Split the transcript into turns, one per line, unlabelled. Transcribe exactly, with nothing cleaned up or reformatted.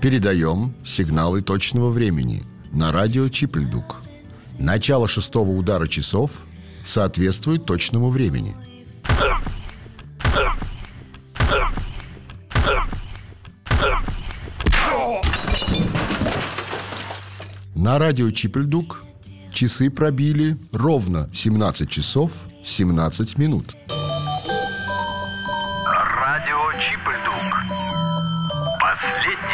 Передаем сигналы точного времени на радио Чипельдук. Начало шестого удара часов соответствует точному времени. На радио Чипельдук часы пробили ровно семнадцать часов семнадцать минут.